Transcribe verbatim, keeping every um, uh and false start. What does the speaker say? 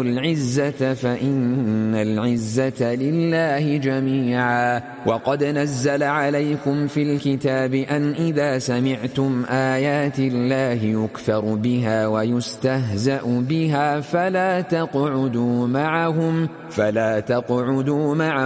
العزة فإن العزة لله جميعا. وقد نزل عليكم في الكتاب أن إذا سمعتم آيات الله يكفر بها ويستهزأ بها فلا تقعدوا معهم فلا تقعدوا معهم